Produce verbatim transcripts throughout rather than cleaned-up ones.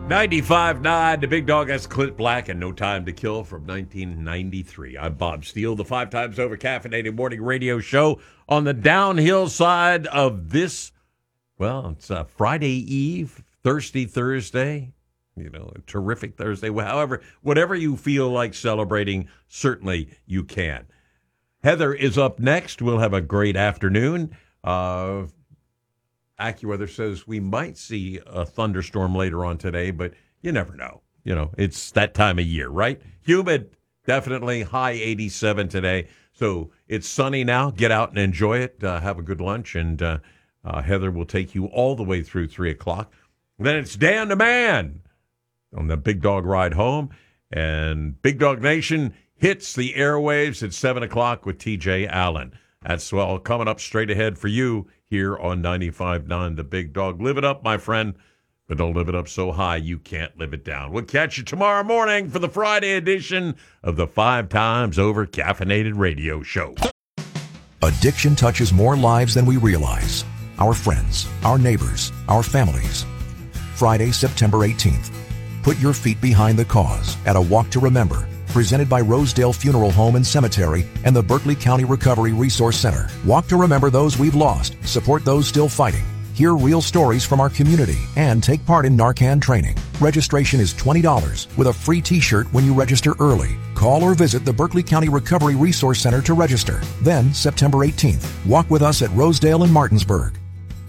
ninety-five point nine, the big dog. That's Clint Black and No Time to Kill from nineteen ninety-three. I'm Bob Steele, the five times over caffeinated morning radio show on the downhill side of this, well, it's a Friday Eve, Thirsty Thursday, you know, a terrific Thursday. However, whatever you feel like celebrating, certainly you can. Heather is up next. We'll have a great afternoon. Uh, AccuWeather says we might see a thunderstorm later on today, but you never know. You know, it's that time of year, right? Humid, definitely. High eighty-seven today. So it's sunny now. Get out and enjoy it. Uh, have a good lunch, and uh, uh, Heather will take you all the way through three o'clock. Then it's Dan the Man on the Big Dog Ride Home, and Big Dog Nation hits the airwaves at seven o'clock with T J Allen. That's all coming up straight ahead for you here on ninety-five point nine The Big Dog. Live it up, my friend, but don't live it up so high you can't live it down. We'll catch you tomorrow morning for the Friday edition of the Five Times Over Caffeinated Radio Show. Addiction touches more lives than we realize. Our friends, our neighbors, our families. Friday, September eighteenth. Put your feet behind the cause at a Walk to Remember, presented by Rosedale Funeral Home and Cemetery and the Berkeley County Recovery Resource Center. Walk to remember those we've lost, support those still fighting, hear real stories from our community, and take part in Narcan training. Registration is twenty dollars with a free t-shirt when you register early. Call or visit the Berkeley County Recovery Resource Center to register. Then, September eighteenth, walk with us at Rosedale and Martinsburg.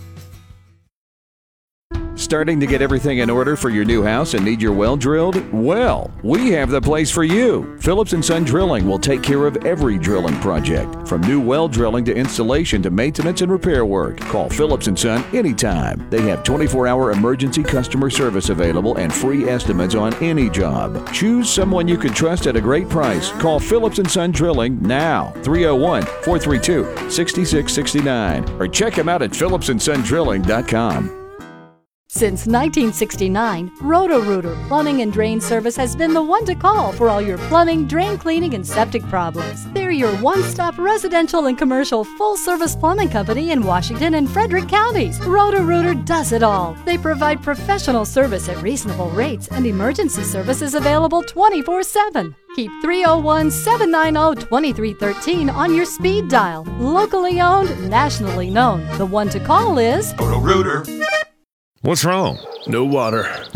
Starting to get everything in order for your new house and need your well drilled? Well, we have the place for you. Phillips and Son Drilling will take care of every drilling project, from new well drilling to installation to maintenance and repair work. Call Phillips and Son anytime. They have twenty-four hour emergency customer service available and free estimates on any job. Choose someone you can trust at a great price. Call Phillips and Son Drilling now, three oh one, four three two, six six six nine, or check them out at phillips and son drilling dot com. Since nineteen sixty-nine, Roto-Rooter Plumbing and Drain Service has been the one to call for all your plumbing, drain cleaning, and septic problems. They're your one-stop residential and commercial full-service plumbing company in Washington and Frederick counties. Roto-Rooter does it all. They provide professional service at reasonable rates, and emergency service is available twenty-four seven. Keep three oh one, seven nine oh, two three one three on your speed dial. Locally owned, nationally known. The one to call is Roto-Rooter. What's wrong? No water.